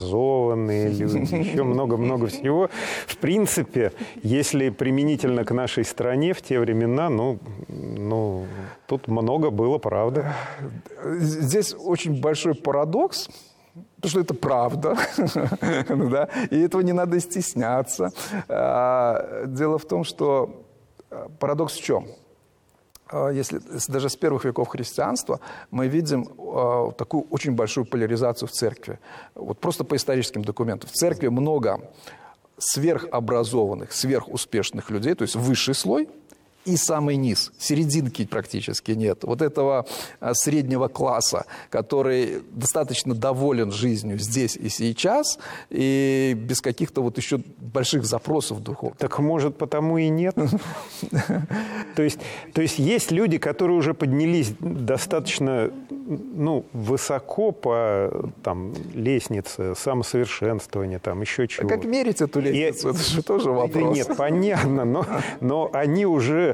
образованные люди, еще много-много всего. В принципе, если применительно к нашей стране в те времена, тут много было правды. Здесь очень большой парадокс, потому что это правда, да, и этого не надо стесняться. Дело в том, что парадокс в чем? Если даже с первых веков христианства мы видим такую очень большую поляризацию в церкви. Вот просто по историческим документам. В церкви много сверхобразованных, сверхуспешных людей, то есть высший слой, и самый низ, серединки практически нет. Вот этого среднего класса, который достаточно доволен жизнью здесь и сейчас, и без каких-то вот еще больших запросов духовных. Так может, потому и нет? То есть люди, которые уже поднялись достаточно высоко по лестнице самосовершенствования, там еще чего. Как мерить эту лестницу? Это же тоже вопрос. Да нет, понятно, но они уже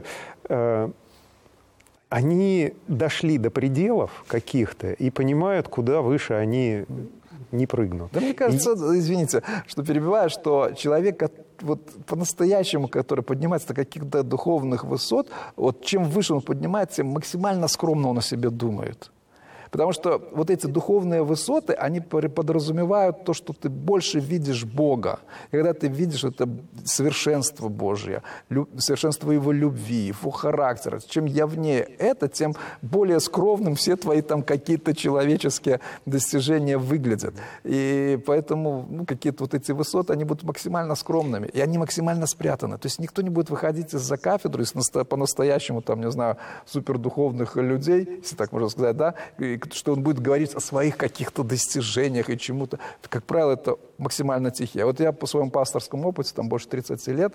они дошли до пределов каких-то и понимают, куда выше они не прыгнут. Да мне кажется, извините, что перебиваю, что человек вот по-настоящему, который поднимается до каких-то духовных высот, вот чем выше он поднимается, тем максимально скромно он о себе думает. Потому что вот эти духовные высоты, они подразумевают то, что ты больше видишь Бога. Когда ты видишь это совершенство Божье, совершенство Его любви, Его характера. Чем явнее это, тем более скромным все твои там какие-то человеческие достижения выглядят. И поэтому какие-то вот эти высоты, они будут максимально скромными. И они максимально спрятаны. То есть никто не будет выходить из-за кафедры, по-настоящему, там, не знаю, супердуховных людей, если так можно сказать, да, что он будет говорить о своих каких-то достижениях и чему-то. Как правило, это максимально тихие. Вот я по своему пасторскому опыту, там больше 30 лет,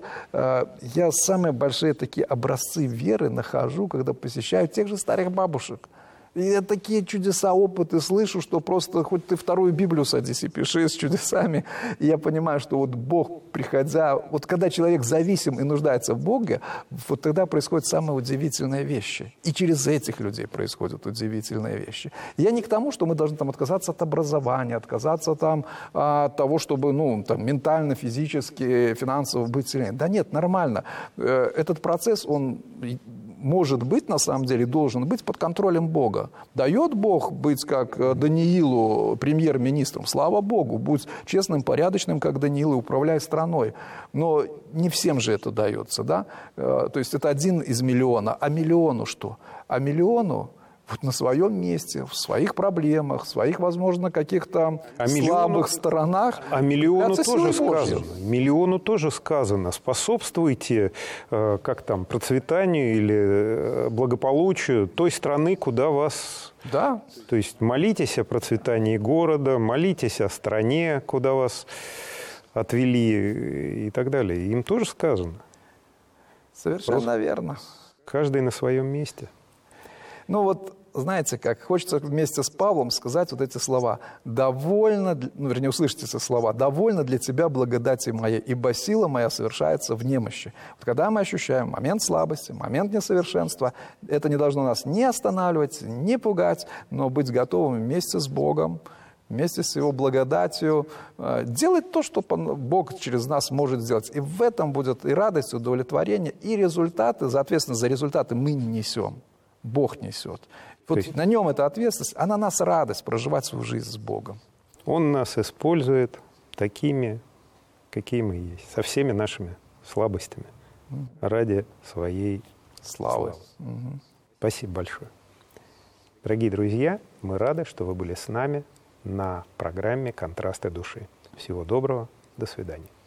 я самые большие такие образцы веры нахожу, когда посещаю тех же старых бабушек. И я такие чудеса, опыты слышу, что просто хоть ты вторую Библию садись и пиши с чудесами. И я понимаю, что вот Бог, приходя... Вот когда человек зависим и нуждается в Боге, вот тогда происходят самые удивительные вещи. И через этих людей происходят удивительные вещи. Я не к тому, что мы должны там отказаться от образования, отказаться там от того, чтобы ментально, физически, финансово быть сильнее. Да нет, нормально. Этот процесс, он... может быть, на самом деле, должен быть под контролем Бога. Дает Бог быть, как Даниилу, премьер-министром? Слава Богу, будь честным, порядочным, как Даниил, и управляй страной. Но не всем же это дается, да? То есть это 1 из миллиона. А миллиону что? А миллиону вот на своем месте, в своих проблемах, в своих, возможно, каких-то слабых сторонах. А миллиону тоже сказано. Миллиону тоже сказано. Способствуйте процветанию или благополучию той страны, куда вас... Да. То есть молитесь о процветании города, молитесь о стране, куда вас отвели и так далее. Им тоже сказано. Совершенно верно. Каждый на своем месте. Знаете как, хочется вместе с Павлом сказать вот эти слова. «Довольно», услышите эти слова, «довольно для тебя благодати моей, ибо сила моя совершается в немощи». Вот когда мы ощущаем момент слабости, момент несовершенства, это не должно нас ни останавливать, ни пугать, но быть готовым вместе с Богом, вместе с Его благодатью, делать то, что Бог через нас может сделать. И в этом будет и радость, и удовлетворение, и результаты, соответственно, за результаты мы не несем. Бог несет. Вот на нем эта ответственность, а на нас радость проживать свою жизнь с Богом. Он нас использует такими, какие мы есть, со всеми нашими слабостями, ради своей славы. Спасибо большое. Дорогие друзья, мы рады, что вы были с нами на программе «Контрасты души». Всего доброго, до свидания.